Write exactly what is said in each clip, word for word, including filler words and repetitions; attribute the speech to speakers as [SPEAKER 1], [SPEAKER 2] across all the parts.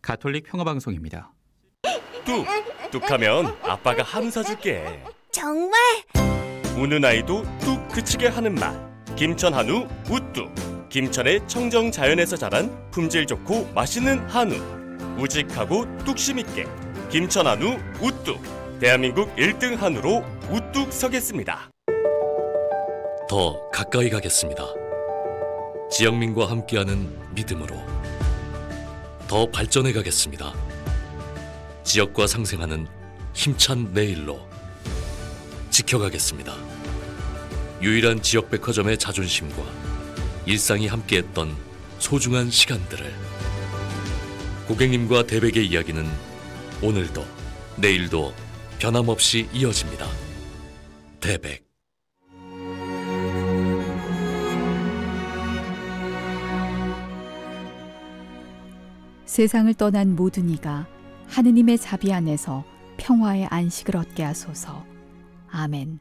[SPEAKER 1] 가톨릭 평화방송입니다.
[SPEAKER 2] 뚝! 뚝하면 아빠가 한우 사줄게.
[SPEAKER 3] 정말?
[SPEAKER 2] 우는 아이도 뚝 그치게 하는 맛. 김천 한우 우뚝. 김천의 청정 자연에서 자란 품질 좋고 맛있는 한우. 우직하고 뚝심 있게. 김천 한우 우뚝. 대한민국 일 등 한우로 우뚝 서겠습니다.
[SPEAKER 4] 더 가까이 가겠습니다. 지역민과 함께하는 믿음으로 더 발전해 가겠습니다. 지역과 상생하는 힘찬 내일로 지켜가겠습니다. 유일한 지역 백화점의 자존심과 일상이 함께했던 소중한 시간들을. 고객님과 대백의 이야기는 오늘도 내일도 변함없이 이어집니다. 대백.
[SPEAKER 5] 세상을 떠난 모든 이가 하느님의 자비 안에서 평화의 안식을 얻게 하소서. 아멘.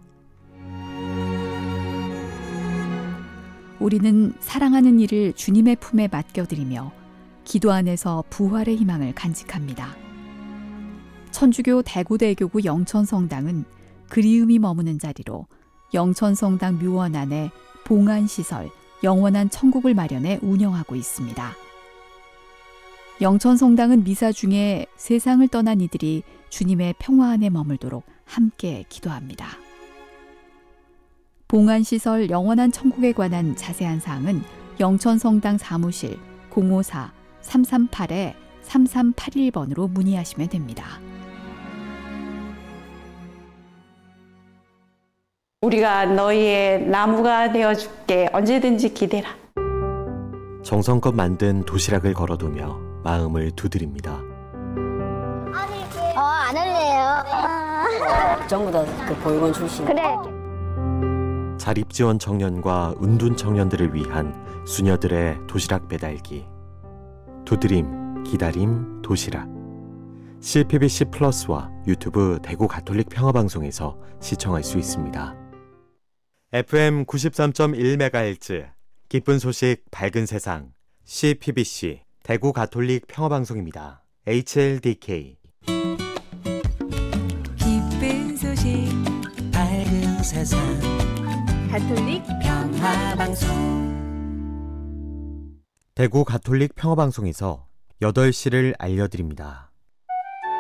[SPEAKER 5] 우리는 사랑하는 이를 주님의 품에 맡겨드리며 기도 안에서 부활의 희망을 간직합니다. 천주교 대구대교구 영천성당은 그리움이 머무는 자리로 영천성당 묘원 안에 봉안시설, 영원한 천국을 마련해 운영하고 있습니다. 영천성당은 미사 중에 세상을 떠난 이들이 주님의 평화 안에 머물도록 함께 기도합니다. 봉안시설 영원한 천국에 관한 자세한 사항은 영천성당 사무실 공오사 삼삼팔 삼삼팔일 번으로 문의하시면 됩니다.
[SPEAKER 6] 우리가 너희의 나무가 되어줄게. 언제든지 기대라.
[SPEAKER 7] 정성껏 만든 도시락을 걸어두며 마음을 두드립니다.
[SPEAKER 3] 어, 안 할래요. 아.
[SPEAKER 8] 전부 다 그 보육원 출신.
[SPEAKER 3] 그래.
[SPEAKER 7] 자립지원 청년과 은둔 청년들을 위한 수녀들의 도시락 배달기. 두드림, 기다림, 도시락. 씨피비씨 플러스와 유튜브 대구 가톨릭 평화방송에서 시청할 수 있습니다. 에프엠 구십삼 점 일 메가헤르츠 기쁜 소식 밝은 세상 씨피비씨 대구 가톨릭 평화방송입니다. 에이치엘디케이.
[SPEAKER 9] 기쁜 소식 밝은 세상 가톨릭 평화방송.
[SPEAKER 7] 대구 가톨릭 평화방송에서 여덟 시를 알려드립니다.